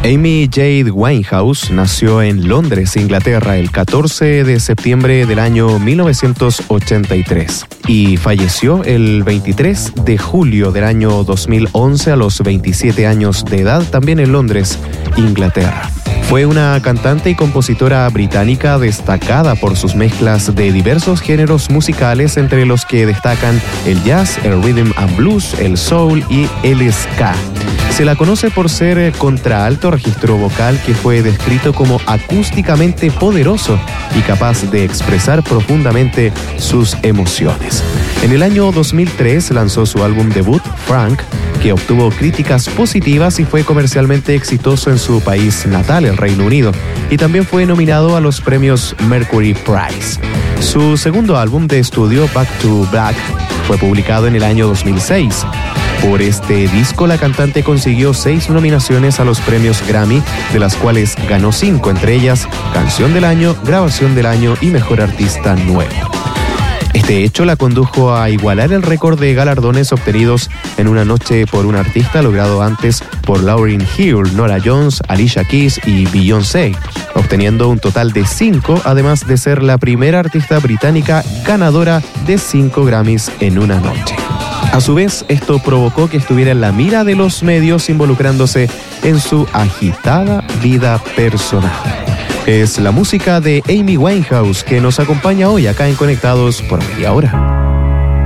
Amy Jade Winehouse nació en Londres, Inglaterra, el 14 de septiembre del año 1983 y falleció el 23 de julio del año 2011 a los 27 años de edad, también en Londres, Inglaterra. Fue una cantante y compositora británica destacada por sus mezclas de diversos géneros musicales, entre los que destacan el jazz, el rhythm and blues, el soul y el ska. Se la conoce por ser contraalto, registro vocal que fue descrito como acústicamente poderoso y capaz de expresar profundamente sus emociones. En el año 2003 lanzó su álbum debut, Frank, que obtuvo críticas positivas y fue comercialmente exitoso en su país natal, el Reino Unido, y también fue nominado a los premios Mercury Prize. Su segundo álbum de estudio, Back to Black, fue publicado en el año 2006. Por este disco, la cantante consiguió 6 nominaciones a los premios Grammy, de las cuales ganó 5, entre ellas Canción del Año, Grabación del Año y Mejor Artista Nuevo. Este hecho la condujo a igualar el récord de galardones obtenidos en una noche por un artista logrado antes por Lauryn Hill, Norah Jones, Alicia Keys y Beyoncé, obteniendo un total de 5, además de ser la primera artista británica ganadora de 5 Grammys en una noche. A su vez, esto provocó que estuviera en la mira de los medios, involucrándose en su agitada vida personal. Es la música de Amy Winehouse que nos acompaña hoy acá en Conectados por media hora.